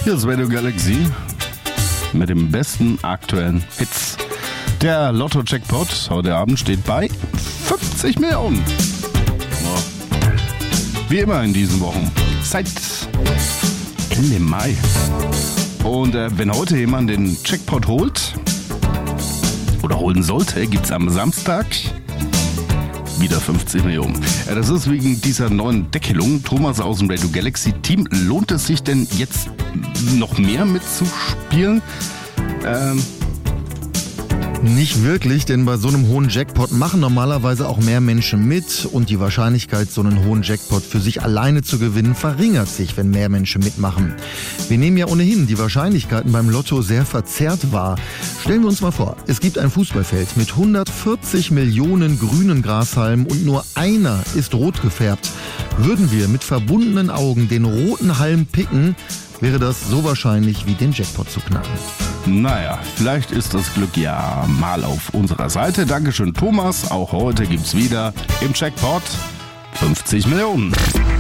Hier ist Radio Galaxy mit den besten aktuellen Hits. Der Lotto-Jackpot heute Abend steht bei 50 Millionen. Ja. Wie immer in diesen Wochen. Seit Ende Mai. Und wenn heute jemand den Jackpot holt oder holen sollte, gibt es am Samstag wieder 50 Millionen. Das ist wegen dieser neuen Deckelung. Thomas aus dem Radio Galaxy Team. Lohnt es sich denn jetzt noch mehr mitzuspielen? Nicht wirklich, denn bei so einem hohen Jackpot machen normalerweise auch mehr Menschen mit und die Wahrscheinlichkeit, so einen hohen Jackpot für sich alleine zu gewinnen, verringert sich, wenn mehr Menschen mitmachen. Wir nehmen ja ohnehin die Wahrscheinlichkeiten beim Lotto sehr verzerrt wahr. Stellen wir uns mal vor, es gibt ein Fußballfeld mit 140 Millionen grünen Grashalmen und nur einer ist rot gefärbt. Würden wir mit verbundenen Augen den roten Halm picken, wäre das so wahrscheinlich wie den Jackpot zu knacken. Naja, vielleicht ist das Glück ja mal auf unserer Seite. Dankeschön, Thomas. Auch heute gibt's wieder im Jackpot 50 Millionen.